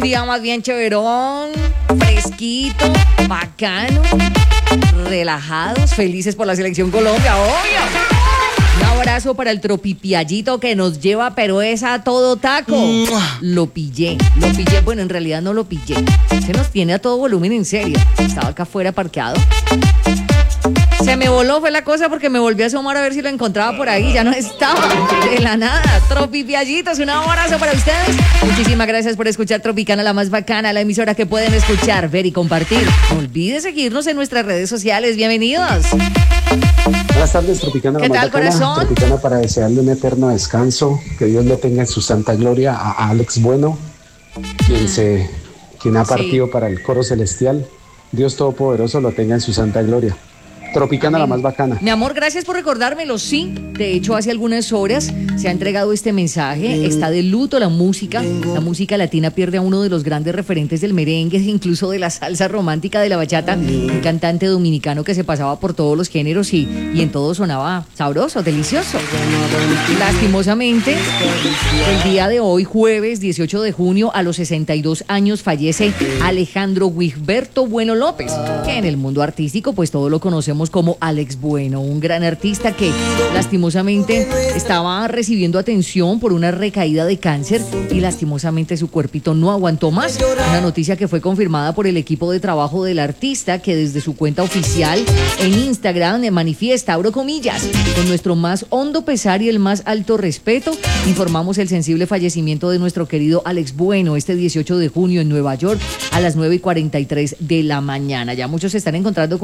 día más bien chéverón, fresquito, bacano, relajados, felices por la selección Colombia, obvio. Un abrazo para el tropipiallito que nos lleva, pero es a todo taco. Lo pillé. Bueno, en realidad no lo pillé. Se nos tiene a todo volumen, en serio. Estaba acá afuera parqueado. Se me voló, fue la cosa, porque me volví a asomar a ver si lo encontraba por ahí. Ya no estaba, de la nada. Tropipiallitos, un abrazo para ustedes. Muchísimas gracias por escuchar Tropicana, la más bacana, la emisora que pueden escuchar, ver y compartir. No olvides seguirnos en nuestras redes sociales. Bienvenidos. Buenas tardes, Tropicana, la más bacana. Corazón? Tropicana, para desearle un eterno descanso, que Dios le tenga en su santa gloria a Alex Bueno, quien ha partido para el coro celestial. Dios Todopoderoso lo tenga en su santa gloria. Tropicana, la más bacana. Mi amor, gracias por recordármelo. Sí, de hecho, hace algunas horas se ha entregado este mensaje. Está de luto la música. La música latina pierde a uno de los grandes referentes del merengue, incluso de la salsa romántica, de la bachata. Un cantante dominicano que se pasaba por todos los géneros y en todo sonaba sabroso, delicioso. Lastimosamente, el día de hoy, jueves 18 de junio, a los 62 años, fallece Alejandro Wigberto Bueno López, que en el mundo artístico pues todo lo conocemos como Alex Bueno, un gran artista que lastimosamente estaba recibiendo atención por una recaída de cáncer y lastimosamente su cuerpito no aguantó más. Una noticia que fue confirmada por el equipo de trabajo del artista, que desde su cuenta oficial en Instagram manifiesta, abro comillas, con nuestro más hondo pesar y el más alto respeto, informamos el sensible fallecimiento de nuestro querido Alex Bueno este 18 de junio en Nueva York a las 9:43 de la mañana. Ya muchos se están encontrando con